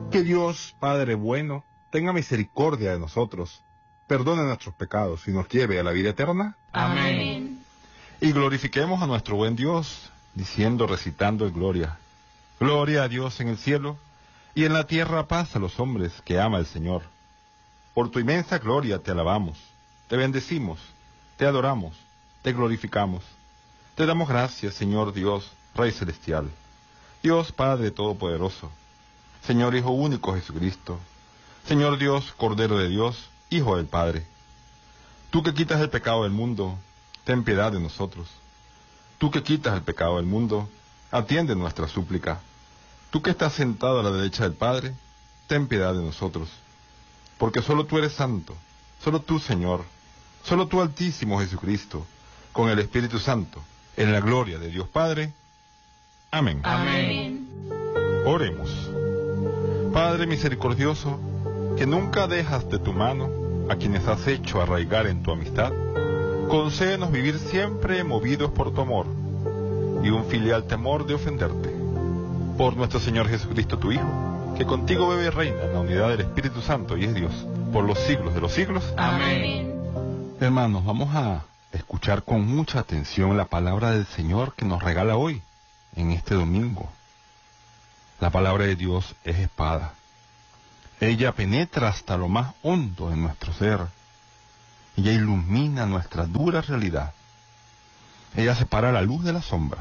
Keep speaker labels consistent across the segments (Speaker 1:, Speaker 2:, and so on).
Speaker 1: Que Dios, Padre bueno, tenga misericordia de nosotros, perdone nuestros pecados y nos lleve a la vida eterna.
Speaker 2: Amén.
Speaker 1: Y glorifiquemos a nuestro buen Dios, diciendo, recitando en gloria. Gloria a Dios en el cielo, y en la tierra paz a los hombres que ama el Señor. Por tu inmensa gloria te alabamos, te bendecimos, te adoramos, te glorificamos. Te damos gracias, Señor Dios, Rey Celestial, Dios Padre Todopoderoso, Señor Hijo Único Jesucristo, Señor Dios, Cordero de Dios, Hijo del Padre. Tú que quitas el pecado del mundo, ten piedad de nosotros. Tú que quitas el pecado del mundo, atiende nuestra súplica. Tú que estás sentado a la derecha del Padre, ten piedad de nosotros. Porque solo tú eres santo, solo tú, Señor, solo tú, Altísimo Jesucristo, con el Espíritu Santo, en la gloria de Dios Padre. Amén.
Speaker 2: Amén.
Speaker 1: Oremos. Padre misericordioso, que nunca dejas de tu mano a quienes has hecho arraigar en tu amistad, concédenos vivir siempre movidos por tu amor y un filial temor de ofenderte. Por nuestro Señor Jesucristo, tu Hijo, que contigo vive y reina en la unidad del Espíritu Santo y es Dios, por los siglos de los siglos.
Speaker 2: Amén.
Speaker 1: Hermanos, vamos a escuchar con mucha atención la palabra del Señor que nos regala hoy, en este domingo. La palabra de Dios es espada. Ella penetra hasta lo más hondo de nuestro ser. Ella ilumina nuestra dura realidad. Ella separa la luz de la sombra.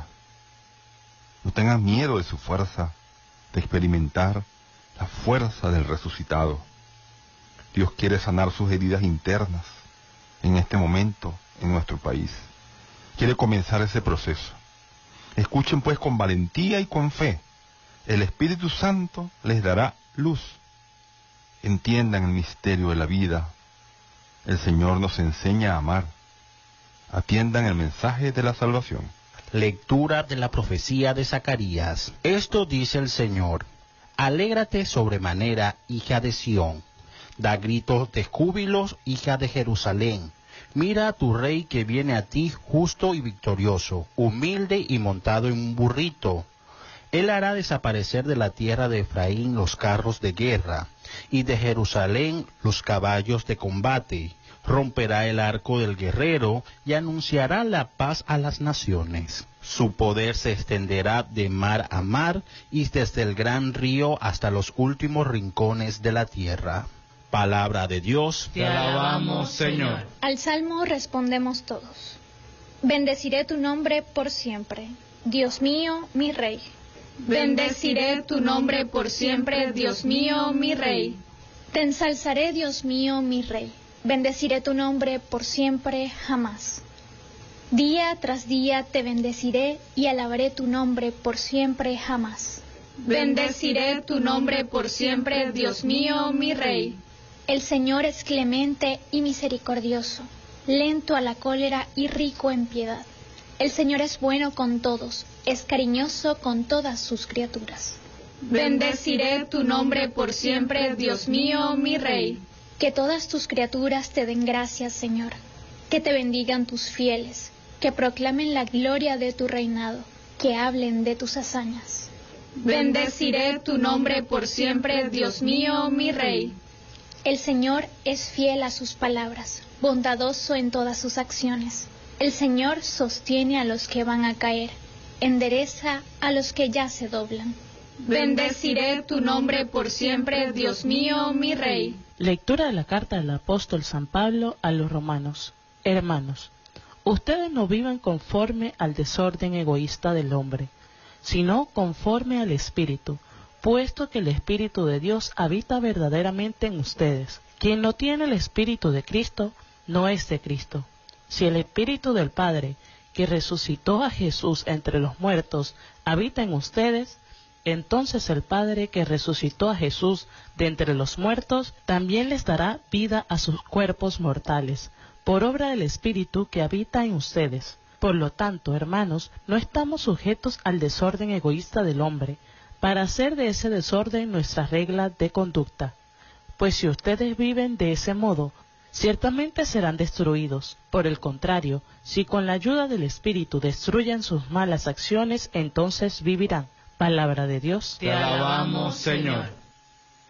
Speaker 1: No tengan miedo de su fuerza, de experimentar la fuerza del resucitado. Dios quiere sanar sus heridas internas en este momento en nuestro país. Quiere comenzar ese proceso. Escuchen pues con valentía y con fe. El Espíritu Santo les dará luz. Entiendan el misterio de la vida. El Señor nos enseña a amar. Atiendan el mensaje de la salvación.
Speaker 3: Lectura de la profecía de Zacarías. Esto dice el Señor: Alégrate sobremanera, hija de Sión. Da gritos de júbilos, hija de Jerusalén. Mira a tu rey que viene a ti justo y victorioso, humilde y montado en un burrito. Él hará desaparecer de la tierra de Efraín los carros de guerra, y de Jerusalén los caballos de combate. Romperá el arco del guerrero, y anunciará la paz a las naciones. Su poder se extenderá de mar a mar, y desde el gran río hasta los últimos rincones de la tierra. Palabra de Dios.
Speaker 2: Te alabamos, Señor.
Speaker 4: Al salmo respondemos todos. Bendeciré tu nombre por siempre, Dios mío, mi Rey.
Speaker 2: Bendeciré tu nombre por siempre, Dios mío, mi Rey.
Speaker 4: Te ensalzaré, Dios mío, mi Rey. Bendeciré tu nombre por siempre, jamás. Día tras día te bendeciré y alabaré tu nombre por siempre, jamás.
Speaker 2: Bendeciré tu nombre por siempre, Dios mío, mi Rey.
Speaker 4: El Señor es clemente y misericordioso, lento a la cólera y rico en piedad. El Señor es bueno con todos, es cariñoso con todas sus criaturas.
Speaker 2: Bendeciré tu nombre por siempre, Dios mío, mi Rey.
Speaker 4: Que todas tus criaturas te den gracias, Señor. Que te bendigan tus fieles, que proclamen la gloria de tu reinado, que hablen de tus hazañas.
Speaker 2: Bendeciré tu nombre por siempre, Dios mío, mi Rey.
Speaker 4: El Señor es fiel a sus palabras, bondadoso en todas sus acciones. El Señor sostiene a los que van a caer, endereza a los que ya se doblan.
Speaker 2: Bendeciré tu nombre por siempre, Dios mío, mi Rey.
Speaker 5: Lectura de la carta del apóstol San Pablo a los romanos. Hermanos, ustedes no vivan conforme al desorden egoísta del hombre, sino conforme al Espíritu, puesto que el Espíritu de Dios habita verdaderamente en ustedes. Quien no tiene el Espíritu de Cristo, no es de Cristo. Si el Espíritu del Padre, que resucitó a Jesús entre los muertos, habita en ustedes, entonces el Padre que resucitó a Jesús de entre los muertos, también les dará vida a sus cuerpos mortales, por obra del Espíritu que habita en ustedes. Por lo tanto, hermanos, no estamos sujetos al desorden egoísta del hombre, para hacer de ese desorden nuestra regla de conducta. Pues si ustedes viven de ese modo, ciertamente serán destruidos. Por el contrario, si con la ayuda del Espíritu destruyen sus malas acciones, entonces vivirán. Palabra de Dios.
Speaker 2: Te alabamos, Señor.